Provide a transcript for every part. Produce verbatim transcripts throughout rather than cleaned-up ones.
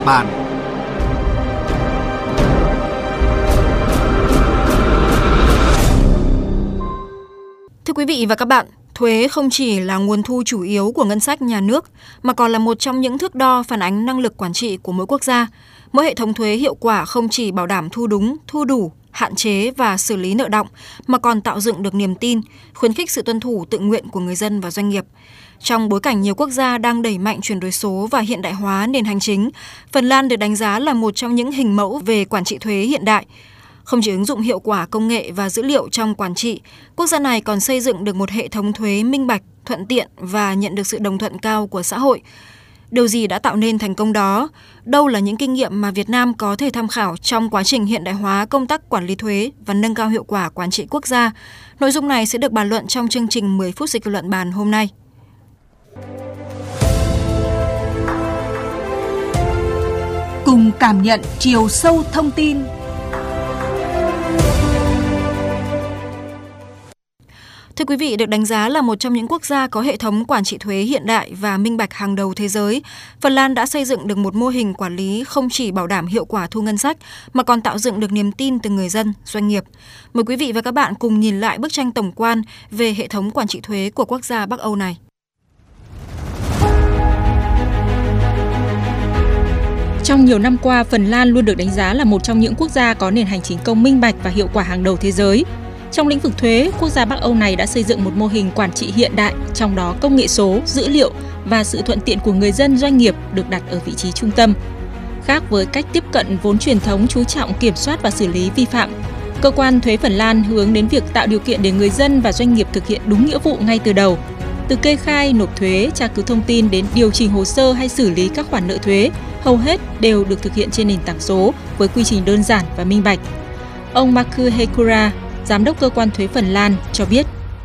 bàn. Thưa quý vị và các bạn, thuế không chỉ là nguồn thu chủ yếu của ngân sách nhà nước, mà còn là một trong những thước đo phản ánh năng lực quản trị của mỗi quốc gia. Mỗi hệ thống thuế hiệu quả không chỉ bảo đảm thu đúng, thu đủ, hạn chế và xử lý nợ đọng, mà còn tạo dựng được niềm tin, khuyến khích sự tuân thủ tự nguyện của người dân và doanh nghiệp. Trong bối cảnh nhiều quốc gia đang đẩy mạnh chuyển đổi số và hiện đại hóa nền hành chính, Phần Lan được đánh giá là một trong những hình mẫu về quản trị thuế hiện đại. Không chỉ ứng dụng hiệu quả công nghệ và dữ liệu trong quản trị, quốc gia này còn xây dựng được một hệ thống thuế minh bạch, thuận tiện và nhận được sự đồng thuận cao của xã hội. Điều gì đã tạo nên thành công đó? Đâu là những kinh nghiệm mà Việt Nam có thể tham khảo trong quá trình hiện đại hóa công tác quản lý thuế và nâng cao hiệu quả quản trị quốc gia? Nội dung này sẽ được bàn luận trong chương trình mười phút dịch luận bàn hôm nay. Cùng cảm nhận chiều sâu thông tin. Thưa quý vị, được đánh giá là một trong những quốc gia có hệ thống quản trị thuế hiện đại và minh bạch hàng đầu thế giới, Phần Lan đã xây dựng được một mô hình quản lý không chỉ bảo đảm hiệu quả thu ngân sách, mà còn tạo dựng được niềm tin từ người dân, doanh nghiệp. Mời quý vị và các bạn cùng nhìn lại bức tranh tổng quan về hệ thống quản trị thuế của quốc gia Bắc Âu này. Trong nhiều năm qua, Phần Lan luôn được đánh giá là một trong những quốc gia có nền hành chính công minh bạch và hiệu quả hàng đầu thế giới. Trong lĩnh vực thuế, quốc gia Bắc Âu này đã xây dựng một mô hình quản trị hiện đại, trong đó công nghệ số, dữ liệu và sự thuận tiện của người dân doanh nghiệp được đặt ở vị trí trung tâm. Khác với cách tiếp cận vốn truyền thống chú trọng kiểm soát và xử lý vi phạm, cơ quan thuế Phần Lan hướng đến việc tạo điều kiện để người dân và doanh nghiệp thực hiện đúng nghĩa vụ ngay từ đầu. Từ kê khai, nộp thuế, tra cứu thông tin đến điều chỉnh hồ sơ hay xử lý các khoản nợ thuế, hầu hết đều được thực hiện trên nền tảng số với quy trình đơn giản và minh bạch. Ông Markku Heikkura, Giám đốc cơ quan thuế Phần Lan cho biết.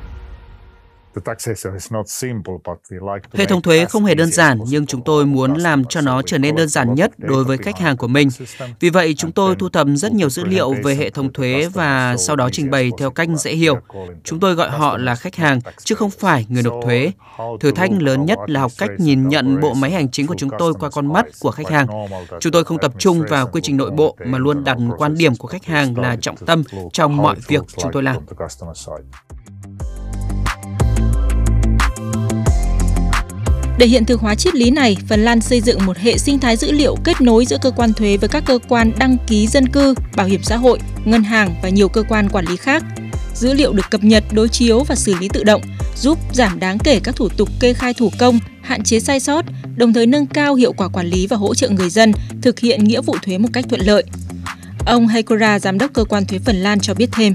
Hệ thống thuế không hề đơn giản, nhưng chúng tôi muốn làm cho nó trở nên đơn giản nhất đối với khách hàng của mình. Vì vậy, chúng tôi thu thập rất nhiều dữ liệu về hệ thống thuế và sau đó trình bày theo cách dễ hiểu. Chúng tôi gọi họ là khách hàng, chứ không phải người nộp thuế. Thử thách lớn nhất là học cách nhìn nhận bộ máy hành chính của chúng tôi qua con mắt của khách hàng. Chúng tôi không tập trung vào quy trình nội bộ, mà luôn đặt quan điểm của khách hàng là trọng tâm trong mọi việc chúng tôi làm. Để hiện thực hóa triết lý này, Phần Lan xây dựng một hệ sinh thái dữ liệu kết nối giữa cơ quan thuế với các cơ quan đăng ký dân cư, bảo hiểm xã hội, ngân hàng và nhiều cơ quan quản lý khác. Dữ liệu được cập nhật, đối chiếu và xử lý tự động, giúp giảm đáng kể các thủ tục kê khai thủ công, hạn chế sai sót, đồng thời nâng cao hiệu quả quản lý và hỗ trợ người dân thực hiện nghĩa vụ thuế một cách thuận lợi. Ông Heikkura, Giám đốc cơ quan thuế Phần Lan cho biết thêm.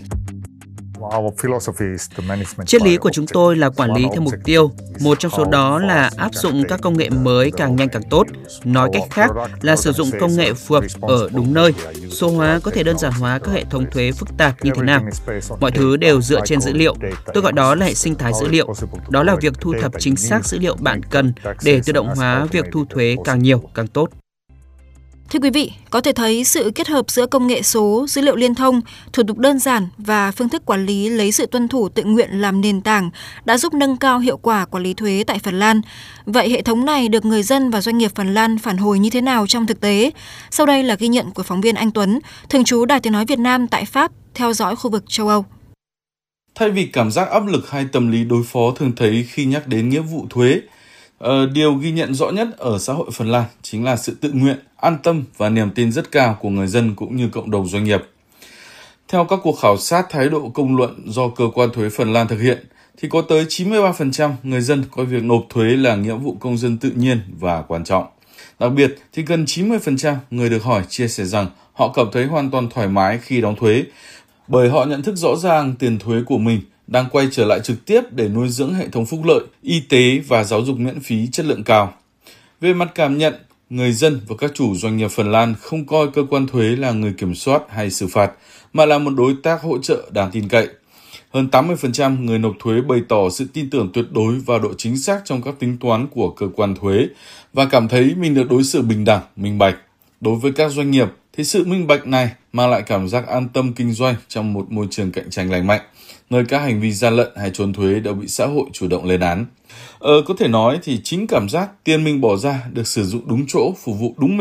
Triết lý của chúng tôi là quản lý theo mục tiêu. Một trong số đó là áp dụng các công nghệ mới càng nhanh càng tốt. Nói cách khác là sử dụng công nghệ phù hợp ở đúng nơi. Số hóa có thể đơn giản hóa các hệ thống thuế phức tạp như thế nào. Mọi thứ đều dựa trên dữ liệu. Tôi gọi đó là hệ sinh thái dữ liệu. Đó là việc thu thập chính xác dữ liệu bạn cần để tự động hóa việc thu thuế càng nhiều càng tốt. Thưa quý vị, có thể thấy sự kết hợp giữa công nghệ số, dữ liệu liên thông, thủ tục đơn giản và phương thức quản lý lấy sự tuân thủ tự nguyện làm nền tảng đã giúp nâng cao hiệu quả quản lý thuế tại Phần Lan. Vậy hệ thống này được người dân và doanh nghiệp Phần Lan phản hồi như thế nào trong thực tế? Sau đây là ghi nhận của phóng viên Anh Tuấn, thường trú Đài Tiếng nói Việt Nam tại Pháp, theo dõi khu vực châu Âu. Thay vì cảm giác áp lực hay tâm lý đối phó thường thấy khi nhắc đến nghĩa vụ thuế, Ờ, điều ghi nhận rõ nhất ở xã hội Phần Lan chính là sự tự nguyện, an tâm và niềm tin rất cao của người dân cũng như cộng đồng doanh nghiệp. Theo các cuộc khảo sát thái độ công luận do cơ quan thuế Phần Lan thực hiện, thì có tới chín mươi ba phần trăm người dân coi việc nộp thuế là nghĩa vụ công dân tự nhiên và quan trọng. Đặc biệt thì gần chín mươi phần trăm người được hỏi chia sẻ rằng họ cảm thấy hoàn toàn thoải mái khi đóng thuế, bởi họ nhận thức rõ ràng tiền thuế của mình đang quay trở lại trực tiếp để nuôi dưỡng hệ thống phúc lợi, y tế và giáo dục miễn phí chất lượng cao. Về mặt cảm nhận, người dân và các chủ doanh nghiệp Phần Lan không coi cơ quan thuế là người kiểm soát hay xử phạt, mà là một đối tác hỗ trợ đáng tin cậy. Hơn tám mươi phần trăm người nộp thuế bày tỏ sự tin tưởng tuyệt đối vào độ chính xác trong các tính toán của cơ quan thuế và cảm thấy mình được đối xử bình đẳng, minh bạch. Đối với các doanh nghiệp thì sự minh bạch này mang lại cảm giác an tâm kinh doanh trong một môi trường cạnh tranh lành mạnh, nơi các hành vi gian lận hay trốn thuế đều bị xã hội chủ động lên án. Ờ, có thể nói thì chính cảm giác tiền mình bỏ ra được sử dụng đúng chỗ, phục vụ đúng mình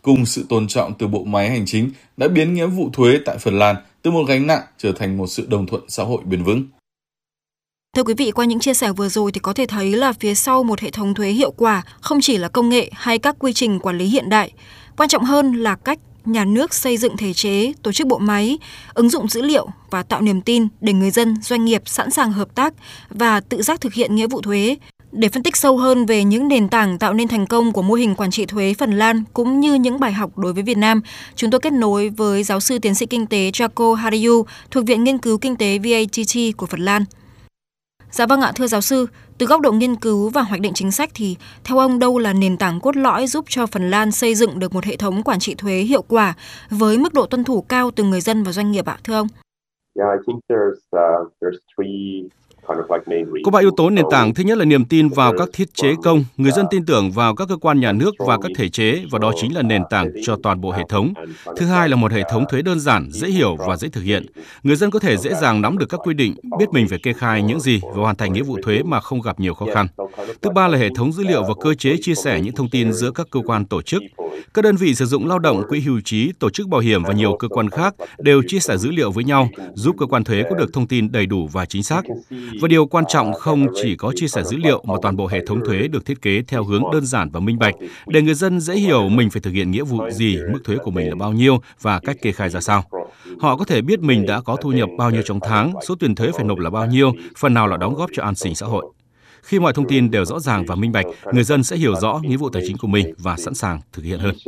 cùng sự tôn trọng từ bộ máy hành chính đã biến nghĩa vụ thuế tại Phần Lan từ một gánh nặng trở thành một sự đồng thuận xã hội bền vững. Thưa quý vị, qua những chia sẻ vừa rồi thì có thể thấy là phía sau một hệ thống thuế hiệu quả không chỉ là công nghệ hay các quy trình quản lý hiện đại, quan trọng hơn là cách nhà nước xây dựng thể chế, tổ chức bộ máy, ứng dụng dữ liệu và tạo niềm tin để người dân, doanh nghiệp sẵn sàng hợp tác và tự giác thực hiện nghĩa vụ thuế. Để phân tích sâu hơn về những nền tảng tạo nên thành công của mô hình quản trị thuế Phần Lan cũng như những bài học đối với Việt Nam, chúng tôi kết nối với giáo sư tiến sĩ kinh tế Jarkko Harju thuộc Viện Nghiên cứu Kinh tế vê a tê tê của Phần Lan. Dạ vâng ạ, thưa giáo sư, từ góc độ nghiên cứu và hoạch định chính sách thì theo ông đâu là nền tảng cốt lõi giúp cho Phần Lan xây dựng được một hệ thống quản trị thuế hiệu quả với mức độ tuân thủ cao từ người dân và doanh nghiệp ạ, thưa ông? Yeah, I think there's uh, there's three Có ba yếu tố nền tảng. Thứ nhất là niềm tin vào các thiết chế công. Người dân tin tưởng vào các cơ quan nhà nước và các thể chế, và đó chính là nền tảng cho toàn bộ hệ thống. Thứ hai là một hệ thống thuế đơn giản, dễ hiểu và dễ thực hiện. Người dân có thể dễ dàng nắm được các quy định, biết mình phải kê khai những gì và hoàn thành nghĩa vụ thuế mà không gặp nhiều khó khăn. Thứ ba là hệ thống dữ liệu và cơ chế chia sẻ những thông tin giữa các cơ quan tổ chức. Các đơn vị sử dụng lao động, quỹ hưu trí, tổ chức bảo hiểm và nhiều cơ quan khác đều chia sẻ dữ liệu với nhau, giúp cơ quan thuế có được thông tin đầy đủ và chính xác. Và điều quan trọng không chỉ có chia sẻ dữ liệu mà toàn bộ hệ thống thuế được thiết kế theo hướng đơn giản và minh bạch, để người dân dễ hiểu mình phải thực hiện nghĩa vụ gì, mức thuế của mình là bao nhiêu và cách kê khai ra sao. Họ có thể biết mình đã có thu nhập bao nhiêu trong tháng, số tiền thuế phải nộp là bao nhiêu, phần nào là đóng góp cho an sinh xã hội. Khi mọi thông tin đều rõ ràng và minh bạch, người dân sẽ hiểu rõ nghĩa vụ tài chính của mình và sẵn sàng thực hiện hơn.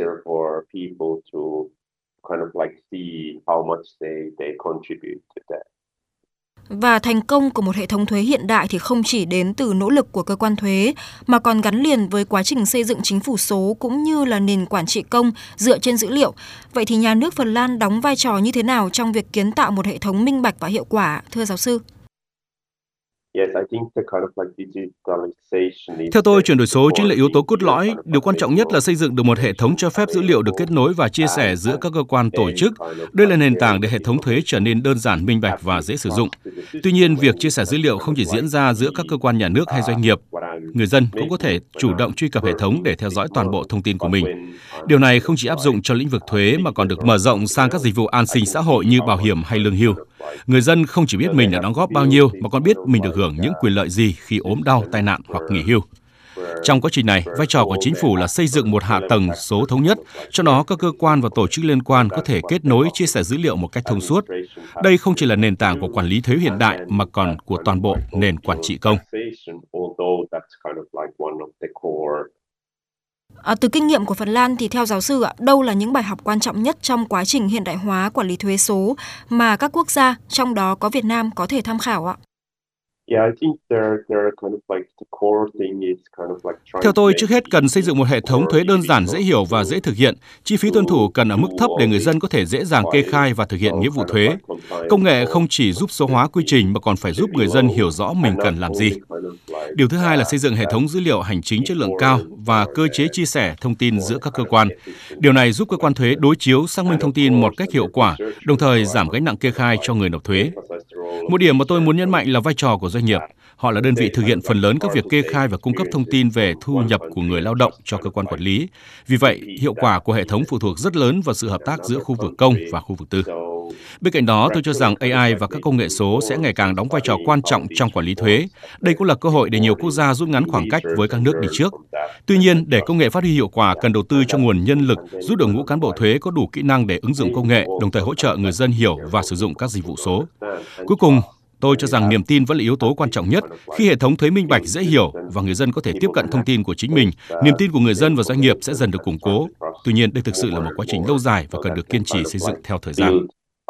Và thành công của một hệ thống thuế hiện đại thì không chỉ đến từ nỗ lực của cơ quan thuế, mà còn gắn liền với quá trình xây dựng chính phủ số cũng như là nền quản trị công dựa trên dữ liệu. Vậy thì nhà nước Phần Lan đóng vai trò như thế nào trong việc kiến tạo một hệ thống minh bạch và hiệu quả, thưa giáo sư? Theo tôi, chuyển đổi số chính là yếu tố cốt lõi. Điều quan trọng nhất là xây dựng được một hệ thống cho phép dữ liệu được kết nối và chia sẻ giữa các cơ quan tổ chức. Đây là nền tảng để hệ thống thuế trở nên đơn giản, minh bạch và dễ sử dụng. Tuy nhiên, việc chia sẻ dữ liệu không chỉ diễn ra giữa các cơ quan nhà nước hay doanh nghiệp. Người dân cũng có thể chủ động truy cập hệ thống để theo dõi toàn bộ thông tin của mình. Điều này không chỉ áp dụng cho lĩnh vực thuế mà còn được mở rộng sang các dịch vụ an sinh xã hội như bảo hiểm hay lương hưu. Người dân không chỉ biết mình đã đóng góp bao nhiêu mà còn biết mình được hưởng những quyền lợi gì khi ốm đau, tai nạn hoặc nghỉ hưu. Trong quá trình này, vai trò của chính phủ là xây dựng một hạ tầng số thống nhất, cho đó các cơ quan và tổ chức liên quan có thể kết nối, chia sẻ dữ liệu một cách thông suốt. Đây không chỉ là nền tảng của quản lý thuế hiện đại mà còn của toàn bộ nền quản trị công. À, từ kinh nghiệm của Phần Lan thì theo giáo sư ạ, đâu là những bài học quan trọng nhất trong quá trình hiện đại hóa quản lý thuế số mà các quốc gia, trong đó có Việt Nam, có thể tham khảo ạ? Theo tôi, trước hết cần xây dựng một hệ thống thuế đơn giản, dễ hiểu và dễ thực hiện. Chi phí tuân thủ cần ở mức thấp để người dân có thể dễ dàng kê khai và thực hiện nghĩa vụ thuế. Công nghệ không chỉ giúp số hóa quy trình mà còn phải giúp người dân hiểu rõ mình cần làm gì. Điều thứ hai là xây dựng hệ thống dữ liệu hành chính chất lượng cao và cơ chế chia sẻ thông tin giữa các cơ quan. Điều này giúp cơ quan thuế đối chiếu, xác minh thông tin một cách hiệu quả, đồng thời giảm gánh nặng kê khai cho người nộp thuế. Một điểm mà tôi muốn nhấn mạnh là vai trò của doanh nghiệp. Họ là đơn vị thực hiện phần lớn các việc kê khai và cung cấp thông tin về thu nhập của người lao động cho cơ quan quản lý. Vì vậy, hiệu quả của hệ thống phụ thuộc rất lớn vào sự hợp tác giữa khu vực công và khu vực tư. Bên cạnh đó, tôi cho rằng a i và các công nghệ số sẽ ngày càng đóng vai trò quan trọng trong quản lý thuế. Đây cũng là cơ hội để nhiều quốc gia rút ngắn khoảng cách với các nước đi trước. Tuy nhiên, để công nghệ phát huy hiệu quả, cần đầu tư cho nguồn nhân lực, giúp đội ngũ cán bộ thuế có đủ kỹ năng để ứng dụng công nghệ, đồng thời hỗ trợ người dân hiểu và sử dụng các dịch vụ số. Cuối cùng, tôi cho rằng niềm tin vẫn là yếu tố quan trọng nhất. Khi hệ thống thuế minh bạch, dễ hiểu và người dân có thể tiếp cận thông tin của chính mình, niềm tin của người dân và doanh nghiệp sẽ dần được củng cố. Tuy nhiên, đây thực sự là một quá trình lâu dài và cần được kiên trì xây dựng theo thời gian.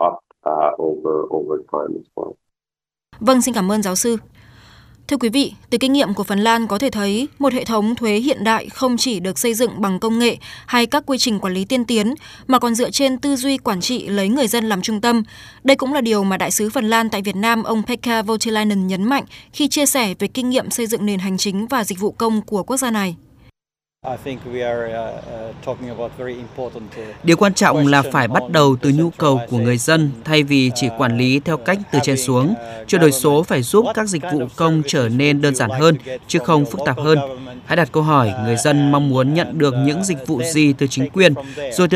Vâng, xin cảm ơn giáo sư. Thưa quý vị, từ kinh nghiệm của Phần Lan có thể thấy một hệ thống thuế hiện đại không chỉ được xây dựng bằng công nghệ hay các quy trình quản lý tiên tiến, mà còn dựa trên tư duy quản trị lấy người dân làm trung tâm. Đây cũng là điều mà Đại sứ Phần Lan tại Việt Nam, ông Pekka Voutilainen nhấn mạnh khi chia sẻ về kinh nghiệm xây dựng nền hành chính và dịch vụ công của quốc gia này. Điều quan trọng là phải bắt đầu từ nhu cầu của người dân thay vì chỉ quản lý theo cách từ trên xuống. Chuyển đổi số phải giúp các dịch vụ công trở nên đơn giản hơn, chứ không phức tạp hơn. Hãy đặt câu hỏi người dân mong muốn nhận được những dịch vụ gì từ chính quyền, rồi từ